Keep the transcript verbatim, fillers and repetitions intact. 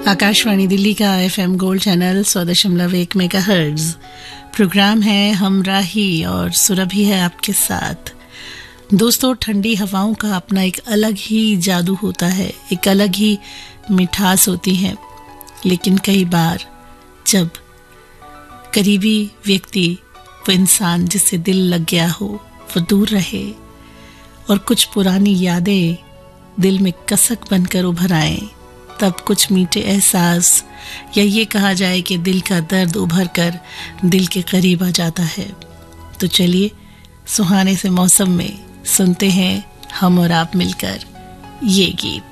आकाशवाणी दिल्ली का FM gold channel सौ दशमलव एक मेगाहर्ट्ज प्रोग्राम है हमराही और सुरभि है आपके साथ। दोस्तों, ठंडी हवाओं का अपना एक अलग ही जादू होता है, एक अलग ही मिठास होती है। लेकिन कई बार जब करीबी व्यक्ति, वो इंसान जिससे दिल लग गया हो, वो दूर रहे और कुछ पुरानी यादें दिल में कसक बनकर उभर आए, तब कुछ मीठे एहसास या ये कहा जाए कि दिल का दर्द उभर कर दिल के करीब आ जाता है। तो चलिए सुहाने से मौसम में सुनते हैं हम और आप मिलकर ये गीत।